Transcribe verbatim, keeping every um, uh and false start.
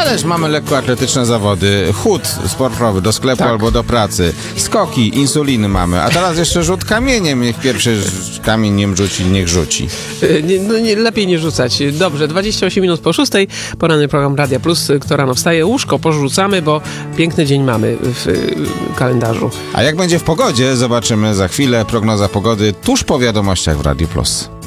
Ależ mamy lekkoatletyczne zawody, chód sportowy do sklepu Tak. albo do pracy, skoki, insuliny mamy, a teraz jeszcze rzut kamieniem. Niech pierwszy kamień nie rzuci, niech rzuci. Nie, no nie, lepiej nie rzucać. Dobrze, dwadzieścia osiem minut po szóstej, poranny program Radia Plus, kto rano wstaje, łóżko porzucamy, bo piękny dzień mamy w y, kalendarzu. A jak będzie w pogodzie, zobaczymy za chwilę. Prognoza pogody tuż po wiadomościach w Radiu Plus.